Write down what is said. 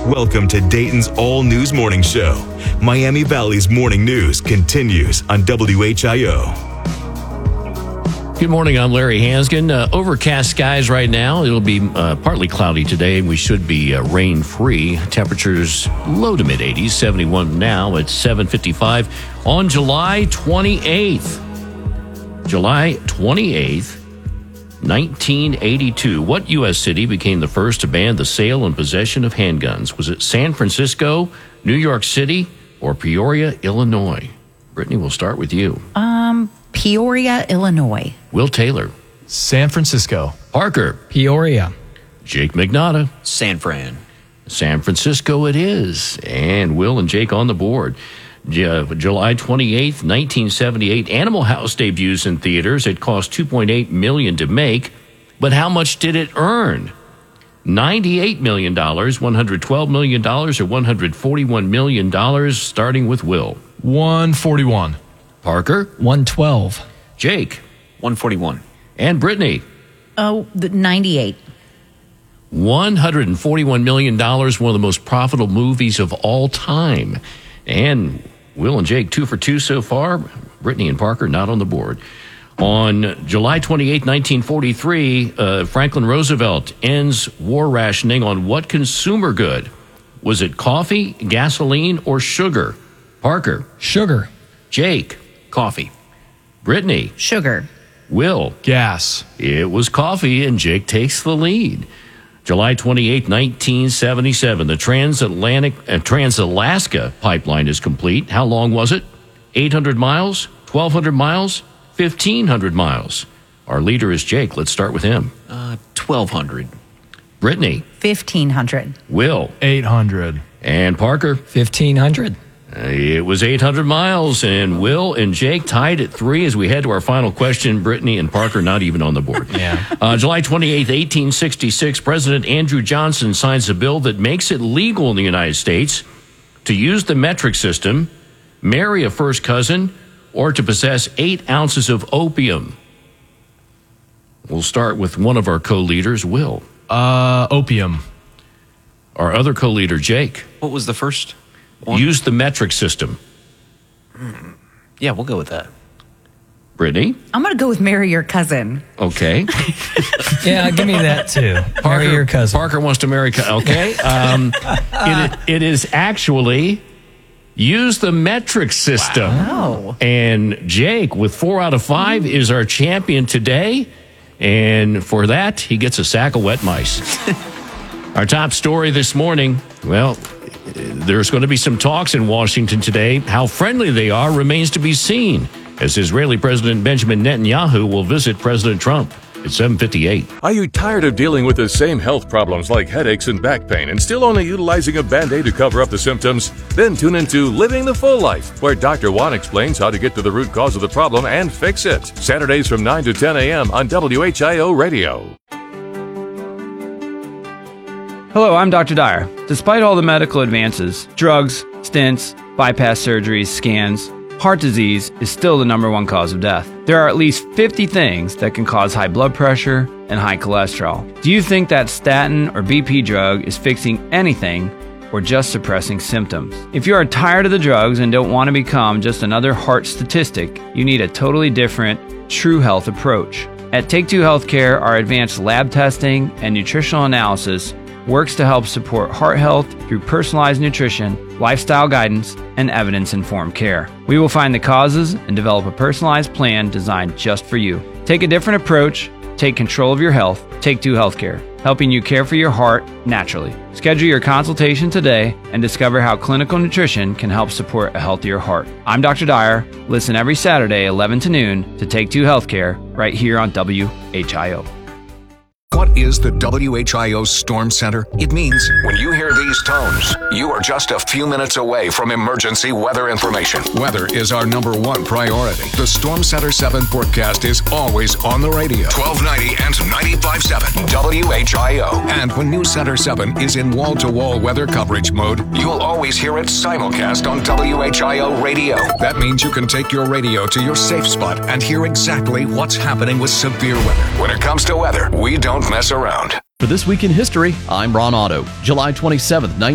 Welcome to Dayton's All News Morning Show. Miami Valley's morning news continues on WHIO. Good morning, I'm Larry Hansgen. Overcast skies right now. It'll be partly cloudy today, and we should be rain-free. Temperatures low to mid-80s, 71 now at 7:55 on July 28th. July 28th, 1982. What U.S. city became the first to ban the sale and possession of handguns? Was it San Francisco, New York City, or Peoria, Illinois? Brittany, we'll start with you. Peoria, Illinois. Will Taylor. San Francisco. Parker. Peoria. Jake McNaughton. San Fran. San Francisco it is. And Will and Jake on the board. July 28th, 1978. Animal House debuts in theaters. It cost $2.8 million to make. But how much did it earn? $98 million, $112 million, or $141 million, starting with Will. 141. Parker. 112. Jake. 141. And Brittany. 98. $141 million, one of the most profitable movies of all time. And Will and Jake, 2 for 2 so far. Brittany and Parker not on the board. On July 28, 1943, Franklin Roosevelt ends war rationing on what consumer good? Was it coffee, gasoline, or sugar? Parker. Sugar. Jake. Coffee. Brittany. Sugar. Will. Gas. It was coffee, and Jake takes the lead. July 28, 1977, the Trans-Alaska pipeline is complete. How long was it? 800 miles? 1,200 miles? 1,500 miles? Our leader is Jake. Let's start with him. 1,200. Brittany. 1,500. Will. 800. And Parker. 1,500. It was 800 miles, and Will and Jake tied at 3 as we head to our final question. Brittany and Parker not even on the board. July 28, 1866, President Andrew Johnson signs a bill that makes it legal in the United States to use the metric system, marry a first cousin, or to possess 8 ounces of opium. We'll start with one of our co-leaders, Will. Opium. Our other co-leader, Jake. What was the first one? Use the metric system. Yeah, we'll go with that. Brittany? I'm going to go with marry your cousin. Okay. Yeah, give me that too. Marry your cousin. Parker wants to marry. Okay. It is actually use the metric system. Wow. And Jake, with 4 out of 5, is our champion today. And for that, he gets a sack of wet mice. Our top story this morning, well, there's going to be some talks in Washington today. How friendly they are remains to be seen, as Israeli President Benjamin Netanyahu will visit President Trump. It's 7:58. Are you tired of dealing with the same health problems like headaches and back pain and still only utilizing a Band-Aid to cover up the symptoms? Then tune into Living the Full Life, where Dr. Juan explains how to get to the root cause of the problem and fix it. Saturdays from 9 to 10 a.m. on WHIO Radio. Hello, I'm Dr. Dyer. Despite all the medical advances, drugs, stents, bypass surgeries, scans, heart disease is still the #1 cause of death. There are at least 50 things that can cause high blood pressure and high cholesterol. Do you think that statin or BP drug is fixing anything or just suppressing symptoms? If you are tired of the drugs and don't want to become just another heart statistic, you need a totally different, true health approach. At Take 2 Healthcare, our advanced lab testing and nutritional analysis works to help support heart health through personalized nutrition, lifestyle guidance, and evidence-informed care. We will find the causes and develop a personalized plan designed just for you. Take a different approach, take control of your health. Take 2 Healthcare, helping you care for your heart naturally. Schedule your consultation today and discover how clinical nutrition can help support a healthier heart. I'm Dr. Dyer. Listen every Saturday, 11 to noon, to Take 2 Healthcare right here on WHIO. What is the WHIO Storm Center? It means when you hear these tones, you are just a few minutes away from emergency weather information. Weather is our #1 priority. The Storm Center 7 forecast is always on the radio. 1290 and 95.7 WHIO. And when News Center 7 is in wall-to-wall weather coverage mode, you'll always hear it simulcast on WHIO radio. That means you can take your radio to your safe spot and hear exactly what's happening with severe weather. When it comes to weather, we don't mess around. For This Week in History, I'm Ron Otto. July 27th,